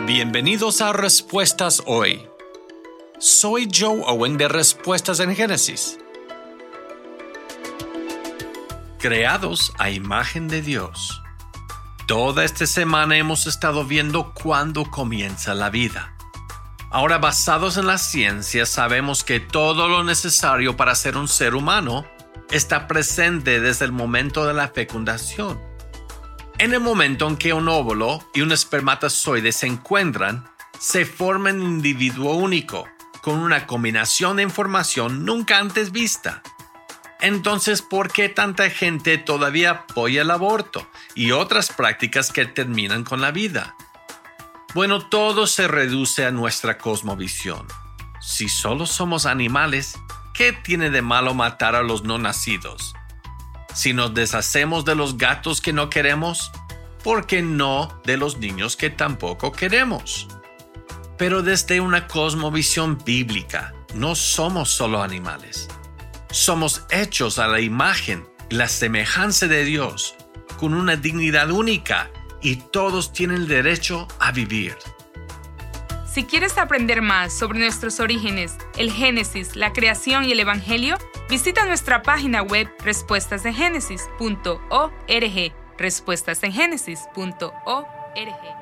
Bienvenidos a Respuestas Hoy. Soy Joe Owen de Respuestas en Génesis. Creados a imagen de Dios. Toda esta semana hemos estado viendo cuándo comienza la vida. Ahora, basados en la ciencia, sabemos que todo lo necesario para ser un ser humano está presente desde el momento de la fecundación. En el momento en que un óvulo y un espermatozoide se encuentran, se forma un individuo único, con una combinación de información nunca antes vista. Entonces, ¿por qué tanta gente todavía apoya el aborto y otras prácticas que terminan con la vida? Bueno, todo se reduce a nuestra cosmovisión. Si solo somos animales, ¿qué tiene de malo matar a los no nacidos? Si nos deshacemos de los gatos que no queremos, ¿por qué no de los niños que tampoco queremos? Pero desde una cosmovisión bíblica, no somos solo animales. Somos hechos a la imagen y la semejanza de Dios, con una dignidad única, y todos tienen el derecho a vivir. Si quieres aprender más sobre nuestros orígenes, el Génesis, la creación y el Evangelio, visita nuestra página web respuestasengenesis.org. respuestasengenesis.org.